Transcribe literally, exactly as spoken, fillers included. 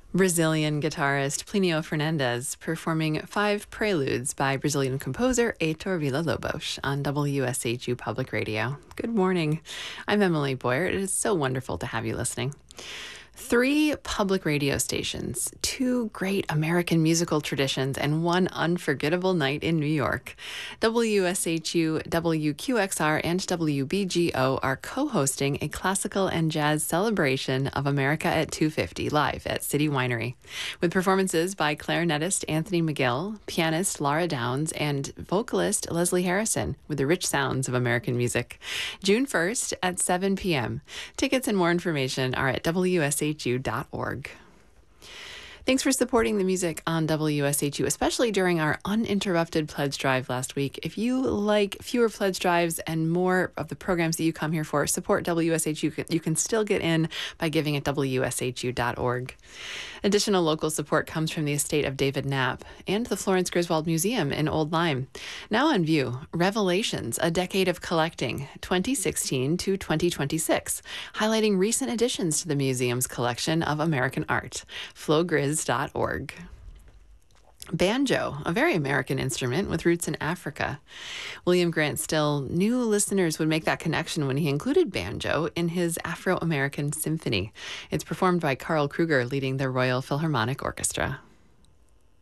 Brazilian guitarist Plinio Fernandes performing five preludes by Brazilian composer Heitor Villa-Lobos on W S H U Public Radio. Good morning. I'm Emily Boyer. It is so wonderful to have you listening. Three public radio stations, two great American musical traditions, and one unforgettable night in New York. W S H U, W Q X R, and W B G O are co-hosting a classical and jazz celebration of America at two fifty live at City Winery, with performances by clarinetist Anthony McGill, pianist Laura Downs, and vocalist Leslie Harrison, with the rich sounds of American music. June first at seven p.m. Tickets and more information are at W S H U dot org. Thanks for supporting the music on W S H U, especially during our uninterrupted pledge drive last week. If you like fewer pledge drives and more of the programs that you come here for, support W S H U. You can still get in by giving at W S H U dot org. Additional local support comes from the estate of David Knapp and the Florence Griswold Museum in Old Lyme. Now on view, Revelations, A Decade of Collecting, twenty sixteen to twenty twenty-six, highlighting recent additions to the museum's collection of American art. Flo Grizz dot org. Banjo, a very American instrument with roots in Africa. William Grant Still knew listeners would make that connection when he included banjo in his Afro-American Symphony. It's performed by Carl Kruger, leading the Royal Philharmonic Orchestra.